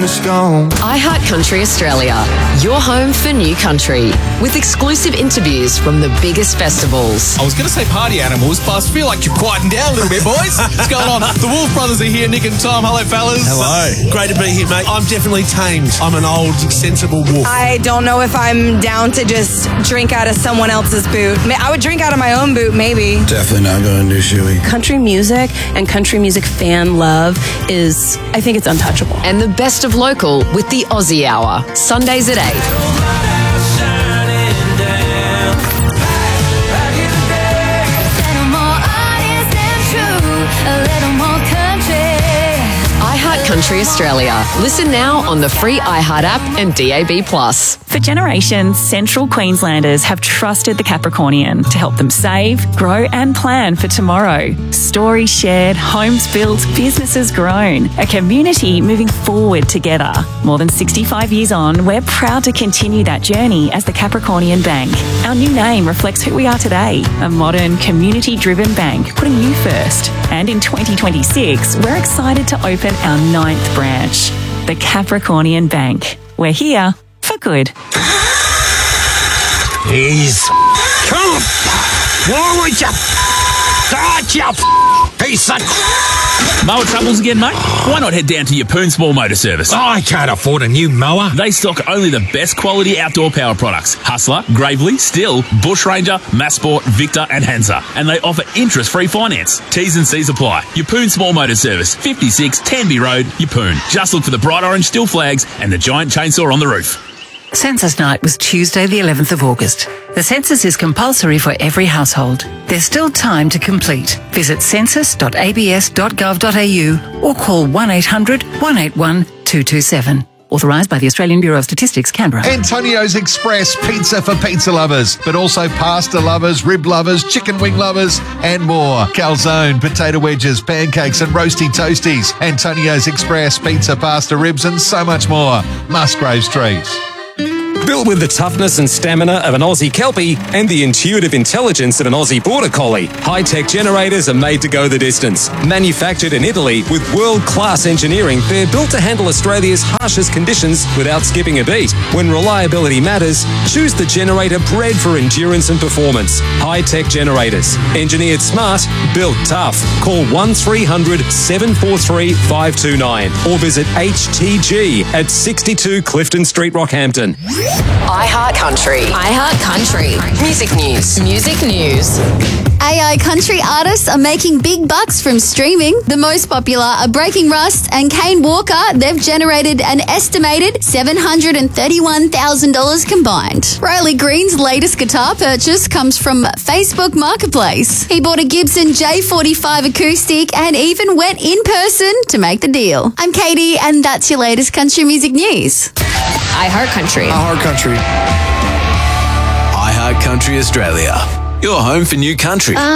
was gone. iHeart Country Australia, your home for new country, with exclusive interviews from the biggest festivals. I was going to say party animals, but I feel like you're quieting down a little bit, boys. What's going on? The Wolf Brothers are here, Nick and Tom. Hello, fellas. Hello. Great to be here, mate. I'm definitely tamed. I'm an old, sensible wolf. I don't know if I'm down to just drink out of someone else's boot. I would drink out of my own boot, maybe. Definitely not going to do shoey. Country music and country music fan love is, I think it's untouchable. And the best of local with the Aussie Hour, Sundays at 8. iHeart Country Australia. Listen now on the free iHeart app and DAB+. For generations, Central Queenslanders have trusted the Capricornian to help them save, grow and plan for tomorrow. Stories shared, homes built, businesses grown. A community moving forward together. More than 65 years on, we're proud to continue that journey as the Capricornian Bank. Our new name reflects who we are today. A modern, community-driven bank, putting you first. And in 2026, we're excited to open our 9th branch. The Capricornian Bank. We're here for good. He's come forward, you gotcha piece of Mower troubles again, mate? Why not head down to Yeppoon Small Motor Service? I can't afford a new mower. They stock only the best quality outdoor power products. Hustler, Gravely, Stihl, Bush Ranger, Massport, Victor and Hansa. And they offer interest-free finance. T's and C's apply. Yeppoon Small Motor Service, 56 Tanby Road, Yeppoon. Just look for the bright orange Stihl flags and the giant chainsaw on the roof. Census night was Tuesday the 11th of August. The census is compulsory for every household. There's still time to complete. Visit census.abs.gov.au or call 1800 181 227. Authorised by the Australian Bureau of Statistics, Canberra. Antonio's Express pizza for pizza lovers, but also pasta lovers, rib lovers, chicken wing lovers, and more. Calzone, potato wedges, pancakes, and roasty toasties. Antonio's Express pizza, pasta, ribs, and so much more. Musgrave Street. Built with the toughness and stamina of an Aussie Kelpie and the intuitive intelligence of an Aussie Border Collie, high-tech generators are made to go the distance. Manufactured in Italy with world-class engineering, they're built to handle Australia's harshest conditions without skipping a beat. When reliability matters, choose the generator bred for endurance and performance. High-tech generators. Engineered smart, built tough. Call 1300 743 529 or visit HTG at 62 Clifton Street, Rockhampton. iHeart Country. iHeart Country. Music news. Music news. AI country artists are making big bucks from streaming. The most popular are Breaking Rust and Kane Walker. They've generated an estimated $731,000 combined. Riley Green's latest guitar purchase comes from Facebook Marketplace. He bought a Gibson J45 acoustic and even went in person to make the deal. I'm Katie, and that's your latest country music news. iHeart Country. iHeart Country. iHeart Country Australia, your home for new country.